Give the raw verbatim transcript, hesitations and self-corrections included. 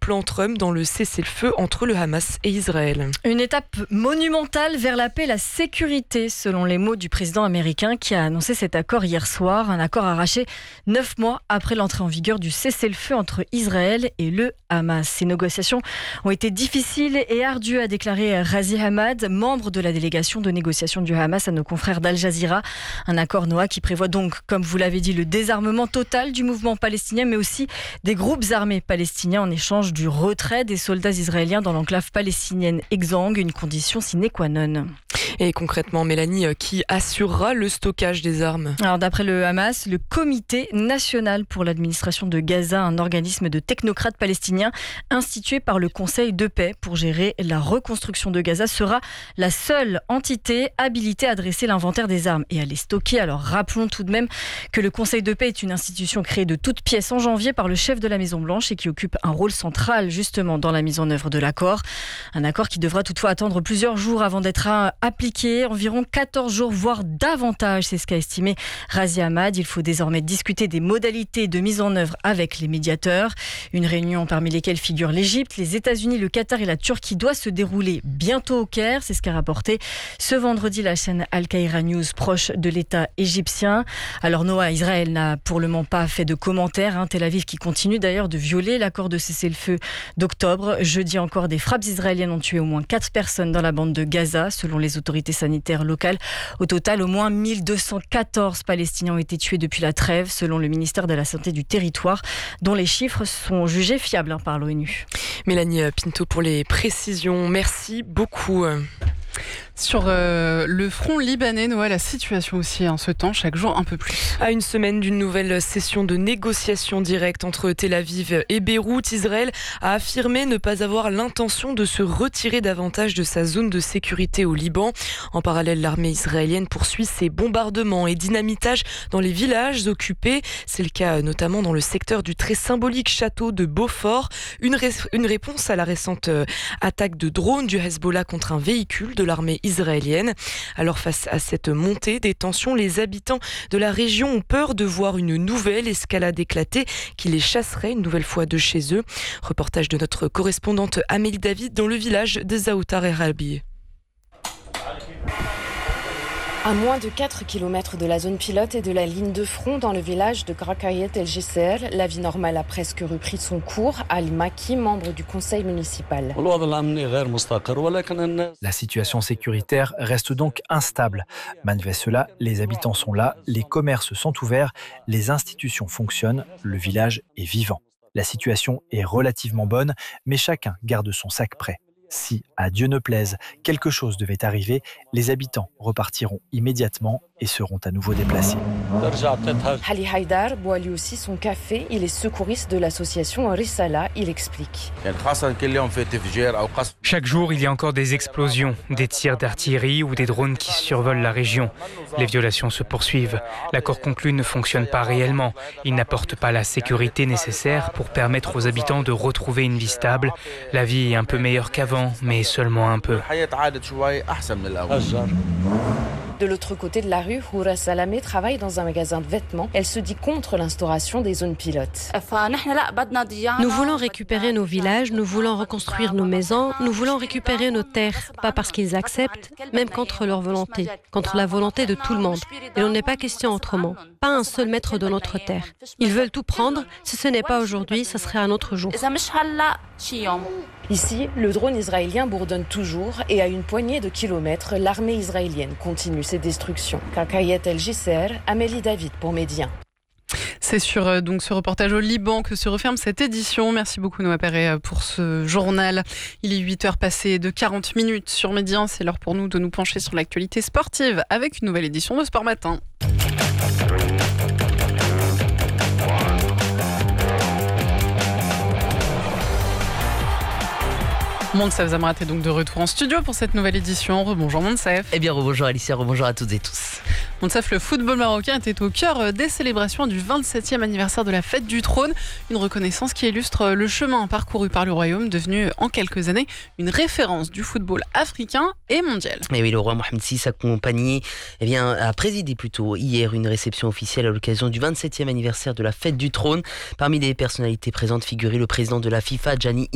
plan Trump dans le cessez-le-feu entre le Hamas et Israël. Une étape monumentale vers la paix et la sécurité, selon les mots du président américain qui a annoncé cet accord hier soir. Un accord arraché neuf mois après l'entrée en vigueur du cessez-le-feu entre Israël et le Hamas. Ces négociations ont été difficiles et ardues, a déclaré Razi Hamad, membre de la délégation de négociation du Hamas, à nos confrères d'Al Jazeera. Un accord, Noah, qui prévoit donc, comme vous l'avez dit, le désarmement total du mouvement palestinien, mais aussi des groupes armés palestiniens en échange du retrait des soldats israéliens dans l'enclave palestinienne exsangue, une condition sine qua non. Et concrètement, Mélanie, qui assurera le stockage des armes? Alors, d'après le Hamas, le Comité national pour l'administration de Gaza, un organisme de technocrates palestiniens institué par le Conseil de paix pour gérer la reconstruction de Gaza, sera la seule entité habilitée à dresser l'inventaire des armes et à les stocker. Alors, rappelons tout de même que le Conseil de paix est une institution créée de toutes pièces en janvier par le chef de la Maison-Blanche et qui occupe un rôle central justement dans la mise en œuvre de l'accord. Un accord qui devra toutefois attendre plusieurs jours avant d'être appliqué, environ quatorze jours, voire davantage. C'est ce qu'a estimé Razi Hamad. Il faut désormais discuter des modalités de mise en œuvre avec les médiateurs. Une réunion parmi lesquelles figurent l'Égypte, les États-Unis, le Qatar et la Turquie doit se dérouler bientôt au Caire. C'est ce qu'a rapporté ce vendredi la chaîne Al Qaïra News, proche de l'État égyptien. Alors Noah, Israël n'a pour le moment pas fait de commentaires. Hein. Tel Aviv qui continue d'ailleurs de violer l'accord de cessez-le-feu d'octobre. Jeudi encore, des frappes israéliennes ont tué au moins quatre personnes dans la bande de Gaza, selon les autorités sanitaires locales. Au total, au moins mille deux cent quatorze Palestiniens ont été tués depuis la trêve, selon le ministère de la Santé du territoire, dont les chiffres sont jugés fiables hein, par l'ONU. Mélanie Pinto pour les précisions. Merci beaucoup. Sur euh, le front libanais, Noël, la situation aussi en ce temps, chaque jour un peu plus. À une semaine d'une nouvelle session de négociation directe entre Tel Aviv et Beyrouth, Israël a affirmé ne pas avoir l'intention de se retirer davantage de sa zone de sécurité au Liban. En parallèle, l'armée israélienne poursuit ses bombardements et dynamitages dans les villages occupés. C'est le cas notamment dans le secteur du très symbolique château de Beaufort. Une, ré- une réponse à la récente euh, attaque de drone du Hezbollah contre un véhicule de l'armée israélienne. Alors face à cette montée des tensions, les habitants de la région ont peur de voir une nouvelle escalade éclater qui les chasserait une nouvelle fois de chez eux. Reportage de notre correspondante Amélie David dans le village de Zaoutar et Rabi. À moins de quatre kilomètres de la zone pilote et de la ligne de front dans le village de Grakayet El Gisser, la vie normale a presque repris son cours. Ali Maki, membre du conseil municipal. La situation sécuritaire reste donc instable. Malgré cela, les habitants sont là, les commerces sont ouverts, les institutions fonctionnent, le village est vivant. La situation est relativement bonne, mais chacun garde son sac prêt. Si, à Dieu ne plaise, quelque chose devait arriver, les habitants repartiront immédiatement et seront à nouveau déplacés. Ali Haïdar boit lui aussi son café. Il est secouriste de l'association Risala. Il explique. Chaque jour, il y a encore des explosions, des tirs d'artillerie ou des drones qui survolent la région. Les violations se poursuivent. L'accord conclu ne fonctionne pas réellement. Il n'apporte pas la sécurité nécessaire pour permettre aux habitants de retrouver une vie stable. La vie est un peu meilleure qu'avant, mais seulement un peu. De l'autre côté de la rue, Houra Salamé travaille dans un magasin de vêtements. Elle se dit contre l'instauration des zones pilotes. Nous voulons récupérer nos villages, nous voulons reconstruire nos maisons, nous voulons récupérer nos terres, pas parce qu'ils acceptent, même contre leur volonté, contre la volonté de tout le monde. Il n'en est pas question autrement. Pas un seul mètre de notre terre. Ils veulent tout prendre. Si ce n'est pas aujourd'hui, ce serait un autre jour. Ici, le drone israélien bourdonne toujours et à une poignée de kilomètres, l'armée israélienne continue ses destructions. Grakayet El Gisser, Amélie David pour Média. C'est sur euh, donc ce reportage au Liban que se referme cette édition. Merci beaucoup Noah Perret pour ce journal. Il est huit heures passées de quarante minutes sur Média. C'est l'heure pour nous de nous pencher sur l'actualité sportive avec une nouvelle édition de Sport Matin. Monsef Zamrat est donc de retour en studio pour cette nouvelle édition. Rebonjour Monsef. Eh bien rebonjour Alicia, rebonjour à toutes et tous. Monsef, le football marocain était au cœur des célébrations du vingt-septième anniversaire de la Fête du Trône. Une reconnaissance qui illustre le chemin parcouru par le royaume, devenu en quelques années une référence du football africain et mondial. Et oui, le roi Mohamed six accompagné, eh bien, a présidé plutôt hier une réception officielle à l'occasion du vingt-septième anniversaire de la Fête du Trône. Parmi les personnalités présentes figurait le président de la FIFA, Gianni